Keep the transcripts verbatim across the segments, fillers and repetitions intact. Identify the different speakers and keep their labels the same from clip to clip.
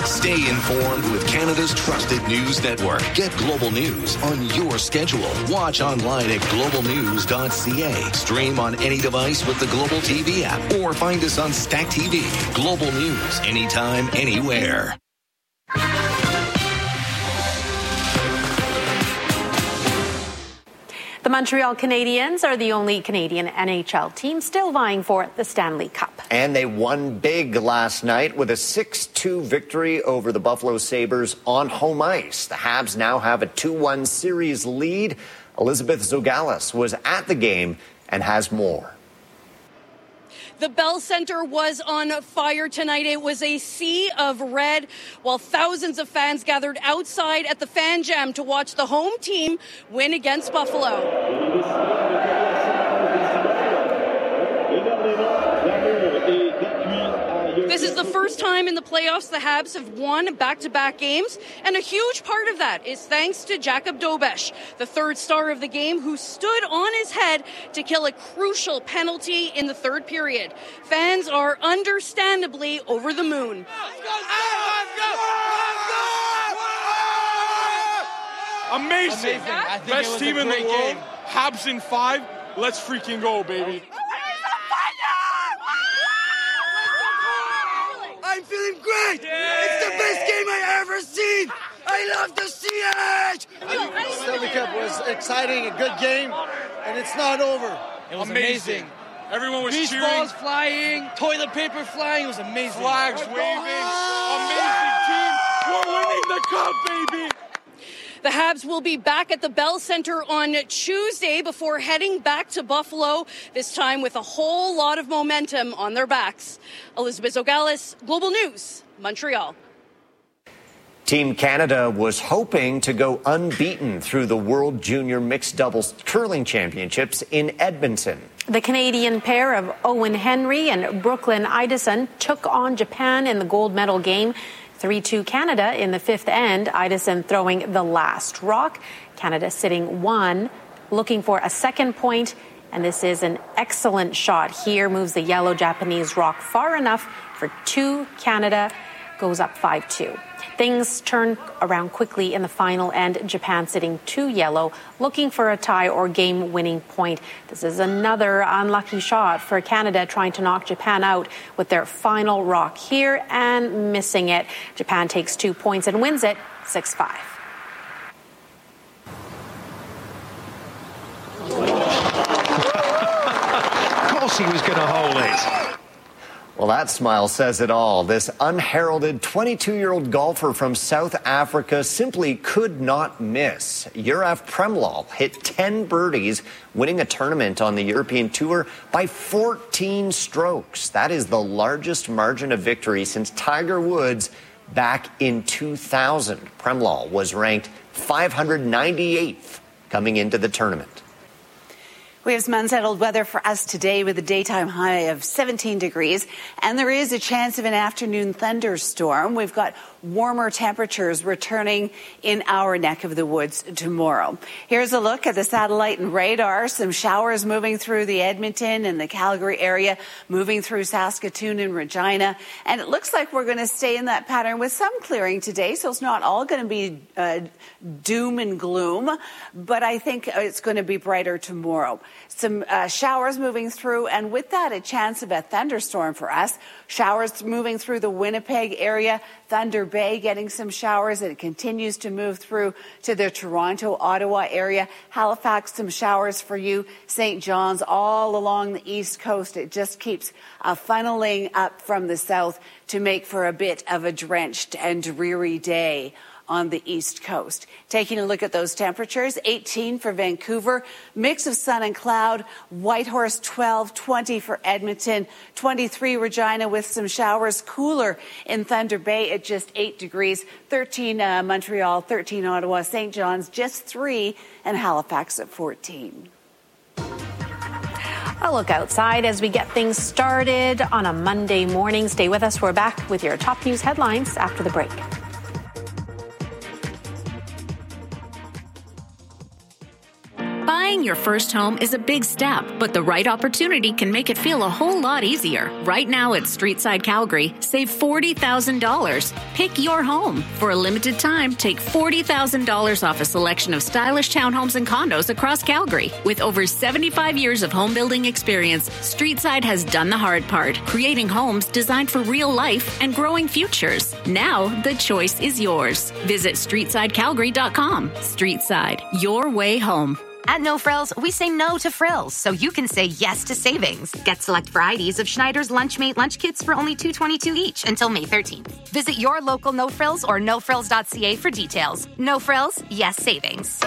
Speaker 1: Stay informed with Canada's trusted news network. Get Global News on your schedule. Watch online at global news dot c a. Stream on any device with the Global T V app or find us on Stack T V. Global News, anytime, anywhere.
Speaker 2: The Montreal Canadiens are the only Canadian N H L team still vying for the Stanley Cup.
Speaker 3: And they won big last night with a six two victory over the Buffalo Sabres on home ice. The Habs now have a two one series lead. Elizabeth Zogalis was at the game and has more.
Speaker 4: The Bell Center was on fire tonight. It was a sea of red while thousands of fans gathered outside at the Fan Jam to watch the home team win against Buffalo. This is the first time in the playoffs the Habs have won back-to-back games, and a huge part of that is thanks to Jakub Dobeš, the third star of the game, who stood on his head to kill a crucial penalty in the third period. Fans are understandably over the moon.
Speaker 5: Amazing. Amazing. I think Best team in the world. Game. Habs in five. Let's freaking go, baby.
Speaker 6: I'm feeling great. Yeah. It's the best game I ever seen. I love the C H.
Speaker 7: The Stanley Cup was exciting, a good game, and it's not over.
Speaker 5: It was amazing. amazing. Everyone was
Speaker 7: Beach
Speaker 5: cheering.
Speaker 7: balls flying, toilet paper flying. It was amazing.
Speaker 5: Flags waving. Amazing team. We're winning the cup, baby.
Speaker 4: The Habs will be back at the Bell Center on Tuesday before heading back to Buffalo, this time with a whole lot of momentum on their backs. Elizabeth Zogalis, Global News, Montreal.
Speaker 3: Team Canada was hoping to go unbeaten through the World Junior Mixed Doubles Curling Championships in Edmonton.
Speaker 2: The Canadian pair of Owen Henry and Brooklyn Idison took on Japan in the gold medal game. three two Canada in the fifth end, Idison throwing the last rock. Canada sitting one, looking for a second point, and this is an excellent shot here. Moves the yellow Japanese rock far enough for two. Canada goes up five two. Things turn around quickly in the final end. Japan sitting two yellow, looking for a tie or game-winning point. This is another unlucky shot for Canada, trying to knock Japan out with their final rock here and missing it. Japan takes two points and wins it six five.
Speaker 8: Of course he was going to hold it.
Speaker 3: Well, that smile says it all. This unheralded twenty-two-year-old golfer from South Africa simply could not miss. Juraj Premlal hit ten birdies, winning a tournament on the European Tour by fourteen strokes. That is the largest margin of victory since Tiger Woods back in two thousand. Premlal was ranked five hundred ninety-eighth coming into the tournament.
Speaker 9: We have some unsettled weather for us today with a daytime high of seventeen degrees, and there is a chance of an afternoon thunderstorm. We've got warmer temperatures returning in our neck of the woods tomorrow. Here's a look at the satellite and radar. Some showers moving through the Edmonton and the Calgary area, moving through Saskatoon and Regina. And it looks like we're going to stay in that pattern with some clearing today, so it's not all going to be uh, doom and gloom, but I think it's going to be brighter tomorrow. Some uh, showers moving through, and with that, a chance of a thunderstorm for us. Showers moving through the Winnipeg area, Thunder Bay getting some showers, and it continues to move through to the Toronto, Ottawa area. Halifax, some showers for you. Saint John's, all along the east coast. It just keeps uh, funneling up from the south to make for a bit of a drenched and dreary day on the east coast. Taking a look at those temperatures, eighteen for Vancouver, mix of sun and cloud. Whitehorse twelve, twenty for Edmonton, twenty-three Regina with some showers. Cooler in Thunder Bay at just eight degrees, thirteen uh, Montreal, thirteen Ottawa, Saint John's just three, and Halifax at fourteen.
Speaker 2: A look outside as we get things started on a Monday morning. Stay with us. We're back with your top news headlines after the break.
Speaker 10: Buying Buying your first home is a big step, but the right opportunity can make it feel a whole lot easier. Right now at Streetside Calgary, save forty thousand dollars. Pick your home. For a limited time, take forty thousand dollars off a selection of stylish townhomes and condos across Calgary. With over seventy-five years of home building experience, Streetside has done the hard part, creating homes designed for real life and growing futures. Now, the choice is yours. Visit streetside calgary dot com. Streetside, your way home.
Speaker 11: At No Frills, we say no to frills, so you can say yes to savings. Get select varieties of Schneider's Lunchmate lunch kits for only two dollars and twenty-two cents each until May thirteenth. Visit your local No Frills or no frills dot c a for details. No Frills, yes savings.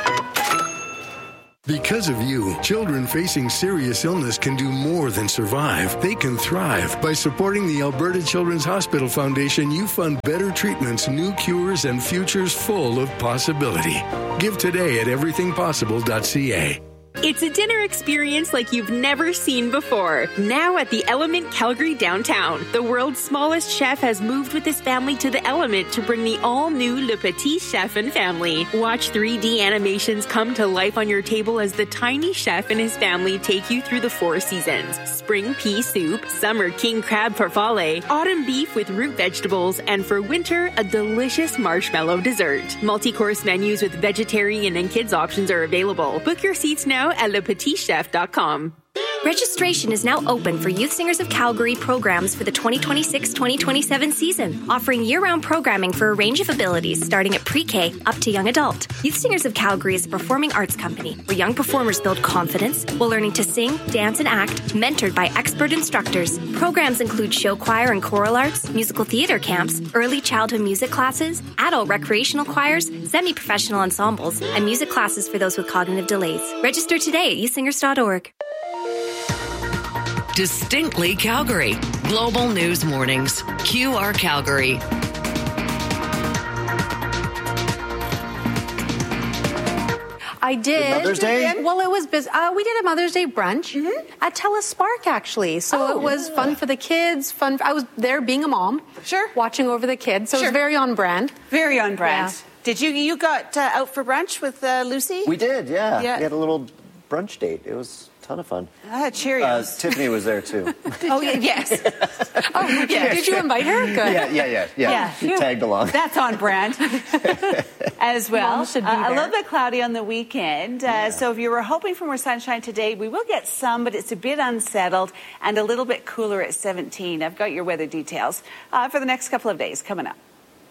Speaker 12: Because of you, children facing serious illness can do more than survive. They can thrive. By supporting the Alberta Children's Hospital Foundation, you fund better treatments, new cures, and futures full of possibility. Give today at everything possible dot c a.
Speaker 13: It's a dinner experience like you've never seen before. Now at the Element Calgary downtown, the world's smallest chef has moved with his family to the Element to bring the all-new Le Petit Chef and family. Watch three D animations come to life on your table as the tiny chef and his family take you through the four seasons. Spring pea soup, summer king crab farfalle, autumn beef with root vegetables, and for winter, a delicious marshmallow dessert. Multi-course menus with vegetarian and kids options are available. Book your seats now at le petit chef dot com.
Speaker 14: Registration is now open for Youth Singers of Calgary programs for the twenty twenty-six twenty twenty-seven season, offering year-round programming for a range of abilities starting at pre-K up to young adult. Youth Singers of Calgary is a performing arts company where young performers build confidence while learning to sing, dance, and act, mentored by expert instructors. Programs include show choir and choral arts, musical theater camps, early childhood music classes, adult recreational choirs, semi-professional ensembles, and music classes for those with cognitive delays. Register today at youth singers dot org.
Speaker 15: Distinctly Calgary. Global News Mornings. Q R Calgary.
Speaker 2: I did.
Speaker 3: Mother's Day?
Speaker 2: Well, it was busy. Uh, we did a Mother's Day brunch mm-hmm. at Telus Spark, actually. So oh, it was yeah. fun for the kids. Fun. I was there being a mom.
Speaker 9: Sure.
Speaker 2: Watching over the kids. So sure. it was very on brand.
Speaker 9: Very on brand.
Speaker 2: Yeah.
Speaker 9: Did you, you got uh, out for brunch with uh, Lucy?
Speaker 3: We did, yeah. yeah. We had a little brunch date. It was a ton of fun.
Speaker 9: Ah, Cheerios.
Speaker 3: Uh, Tiffany was there, too.
Speaker 2: oh, yeah, yes. oh, yeah. Did you invite her? Good.
Speaker 3: Yeah, yeah, yeah. yeah. yeah. She tagged along.
Speaker 9: That's on brand as well. Uh, a little bit cloudy on the weekend. Uh, yeah. So if you were hoping for more sunshine today, we will get some, but it's a bit unsettled and a little bit cooler at seventeen. I've got your weather details uh, for the next couple of days coming up.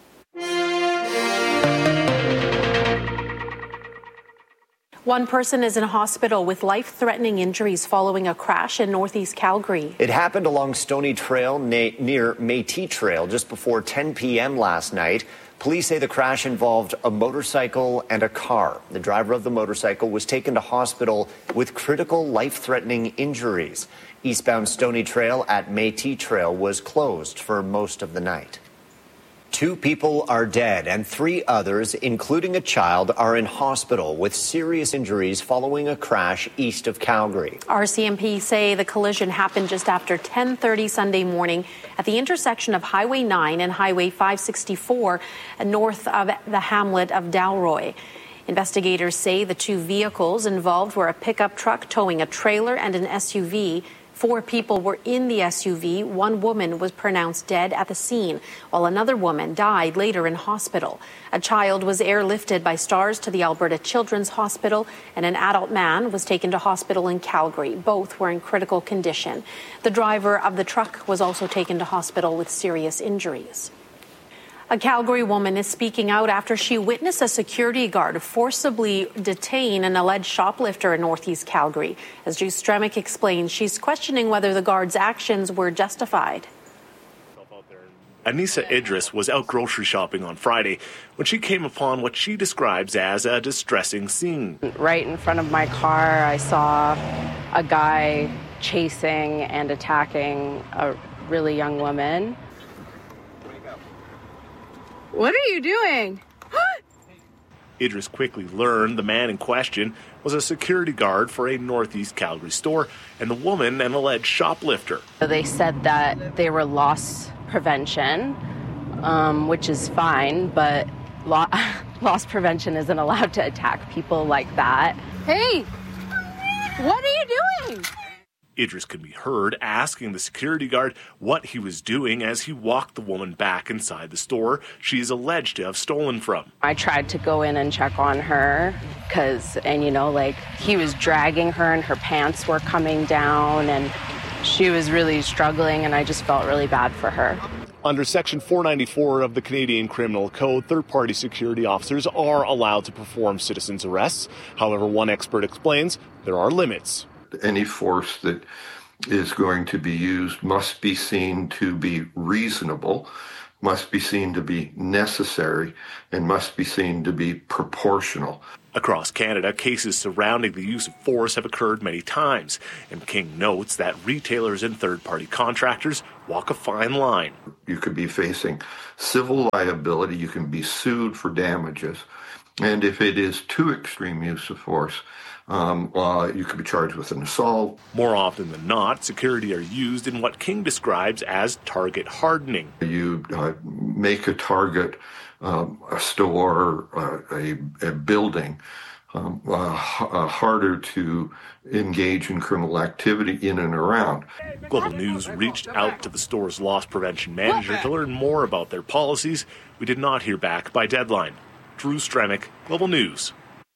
Speaker 2: One person is in hospital with life-threatening injuries following a crash in northeast Calgary.
Speaker 3: It happened along Stony Trail na- near Métis Trail just before ten p.m. last night. Police say the crash involved a motorcycle and a car. The driver of the motorcycle was taken to hospital with critical life-threatening injuries. Eastbound Stony Trail at Métis Trail was closed for most of the night. Two people are dead and three others, including a child, are in hospital with serious injuries following a crash east of Calgary.
Speaker 2: R C M P say the collision happened just after ten thirty Sunday morning at the intersection of Highway nine and Highway five sixty-four north of the hamlet of Dalroy. Investigators say the two vehicles involved were a pickup truck towing a trailer and an S U V. Four people were in the S U V. One woman was pronounced dead at the scene, while another woman died later in hospital. A child was airlifted by Stars to the Alberta Children's Hospital, and an adult man was taken to hospital in Calgary. Both were in critical condition. The driver of the truck was also taken to hospital with serious injuries. A Calgary woman is speaking out after she witnessed a security guard forcibly detain an alleged shoplifter in northeast Calgary. As Drew Stremick explains, she's questioning whether the guard's actions were justified.
Speaker 16: Anissa Idris was out grocery shopping on Friday when she came upon what she describes as a distressing scene.
Speaker 17: Right in front of my car, I saw a guy chasing and attacking a really young woman.
Speaker 18: What are you doing?
Speaker 16: Idris quickly learned the man in question was a security guard for a northeast Calgary store and the woman an alleged shoplifter.
Speaker 17: They said that they were loss prevention, um, which is fine, but lo- loss prevention isn't allowed to attack people like that.
Speaker 18: Hey, What are you doing?
Speaker 16: Idris could be heard asking the security guard what he was doing as he walked the woman back inside the store she is alleged to have stolen from.
Speaker 17: I tried to go in and check on her because, and you know, like he was dragging her and her pants were coming down and she was really struggling and I just felt really bad for her.
Speaker 16: Under Section four ninety-four of the Canadian Criminal Code, third-party security officers are allowed to perform citizens' arrests. However, one expert explains there are limits.
Speaker 19: Any force that is going to be used must be seen to be reasonable, must be seen to be necessary, and must be seen to be proportional.
Speaker 16: Across Canada, cases surrounding the use of force have occurred many times, and King notes that retailers and third-party contractors walk a fine line.
Speaker 19: You could be facing civil liability, you can be sued for damages, and if it is too extreme use of force, Um, uh, you could be charged with an assault.
Speaker 16: More often than not, security are used in what King describes as target hardening.
Speaker 19: You uh, make a target, um, a store, uh, a, a building, um, uh, uh, harder to engage in criminal activity in and around.
Speaker 16: Global News reached out to the store's loss prevention manager to learn more about their policies. We did not hear back by deadline. Drew Stremick, Global News.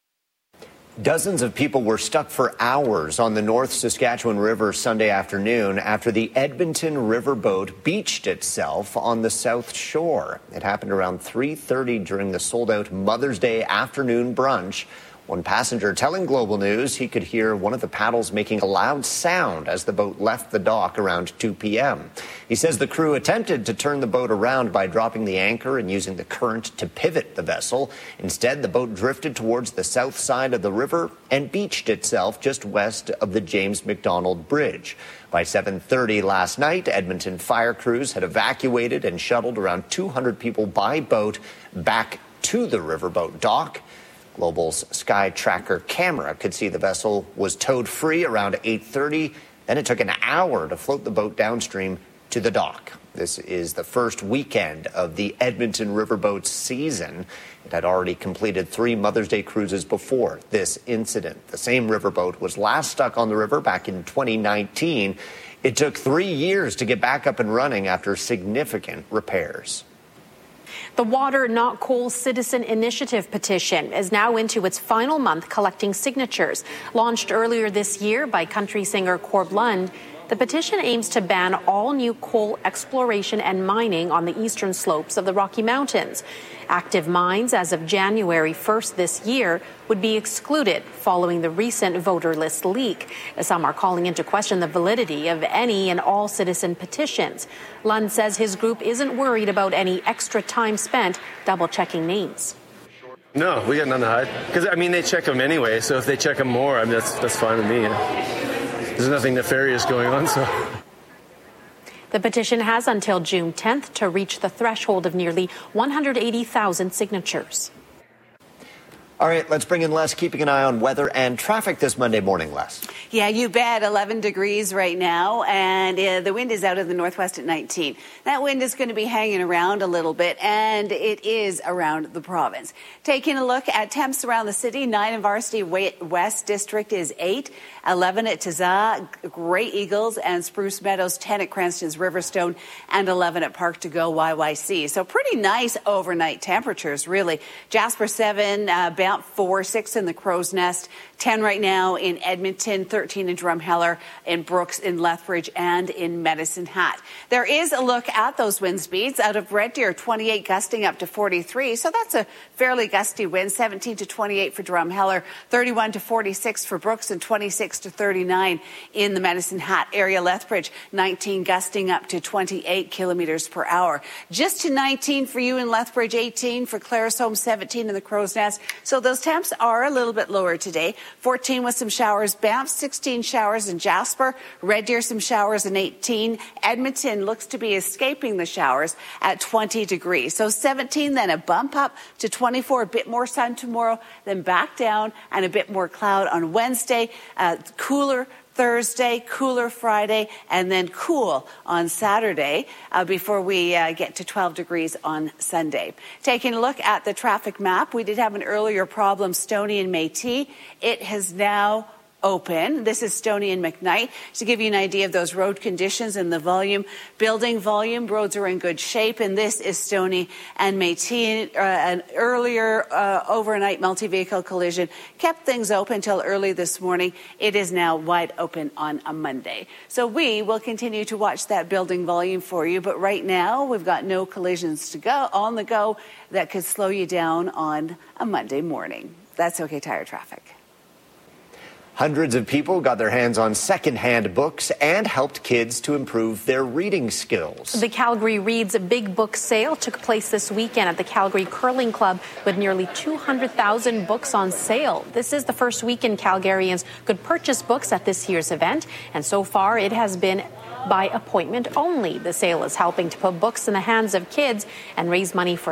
Speaker 3: Dozens of people were stuck for hours on the North Saskatchewan River Sunday afternoon after the Edmonton riverboat beached itself on the south shore. It happened around three thirty during the sold-out Mother's Day afternoon brunch. One passenger telling Global News he could hear one of the paddles making a loud sound as the boat left the dock around two p.m. He says the crew attempted to turn the boat around by dropping the anchor and using the current to pivot the vessel. Instead, the boat drifted towards the south side of the river and beached itself just west of the James McDonald Bridge. By seven thirty last night, Edmonton fire crews had evacuated and shuttled around two hundred people by boat back to the riverboat dock. Global's Sky Tracker camera could see the vessel was towed free around eight thirty. Then it took an hour to float the boat downstream to the dock. This is the first weekend of the Edmonton riverboat season. It had already completed three Mother's Day cruises before this incident. The same riverboat was last stuck on the river back in twenty nineteen. It took three years to get back up and running after significant repairs.
Speaker 2: The Water Not Coal Citizen Initiative petition is now into its final month collecting signatures. Launched earlier this year by country singer Corb Lund, the petition aims to ban all new coal exploration and mining on the eastern slopes of the Rocky Mountains. Active mines as of January first this year would be excluded following the recent voter list leak. Some are calling into question the validity of any and all citizen petitions. Lund says his group isn't worried about any extra time spent double-checking names.
Speaker 20: No, we got nothing to hide. Because, I mean, they check them anyway, so if they check them more, I mean, that's, that's fine with me. There's nothing nefarious going on, so...
Speaker 2: The petition has until June tenth to reach the threshold of nearly one hundred eighty thousand signatures.
Speaker 3: All right, let's bring in Les, keeping an eye on weather and traffic this Monday morning, Les.
Speaker 9: Yeah, you bet. eleven degrees right now, and uh, the wind is out of the northwest at nineteen. That wind is going to be hanging around a little bit, and it is around the province. Taking a look at temps around the city, nine in Varsity West District is eight, eleven at Taza, Grey Eagles, and Spruce Meadows, ten at Cranston's Riverstone, and eleven at Park to Go Y Y C. So pretty nice overnight temperatures, really. Jasper, seven, uh, Banff, four, six in the Crow's Nest, ten right now in Edmonton, thirteen in Drumheller, in Brooks, in Lethbridge, and in Medicine Hat. There is a look at those wind speeds. Out of Red Deer, twenty-eight gusting up to forty-three, so that's a fairly gusty wind. seventeen to twenty-eight for Drumheller, thirty-one to forty-six for Brooks, and twenty-six to thirty-nine in the Medicine Hat area. Lethbridge, nineteen gusting up to twenty-eight kilometers per hour. Just to nineteen for you in Lethbridge, eighteen for Claresholm, seventeen in the Crow's Nest. So those temps are a little bit lower today. fourteen with some showers. Banff, sixteen showers in Jasper. Red Deer, some showers and eighteen. Edmonton looks to be escaping the showers at twenty degrees. So seventeen, then a bump up to twenty-four. A bit more sun tomorrow, then back down, and a bit more cloud on Wednesday. Uh, cooler Thursday, cooler Friday, and then cool on Saturday uh, before we uh, get to twelve degrees on Sunday. Taking a look at the traffic map, we did have an earlier problem, Stoney and Métis. It has now open. This is Stoney and McKnight. To give you an idea of those road conditions and the volume, building volume, roads are in good shape. And this is Stoney and Métis. Uh, an earlier uh, overnight multi-vehicle collision kept things open until early this morning. It is now wide open on a Monday. So we will continue to watch that building volume for you. But right now, we've got no collisions to go on the go that could slow you down on a Monday morning. That's OK Tire traffic.
Speaker 3: Hundreds of people got their hands on secondhand books and helped kids to improve their reading skills.
Speaker 2: The Calgary Reads Big Book Sale took place this weekend at the Calgary Curling Club with nearly two hundred thousand books on sale. This is the first weekend Calgarians could purchase books at this year's event, and so far it has been by appointment only. The sale is helping to put books in the hands of kids and raise money for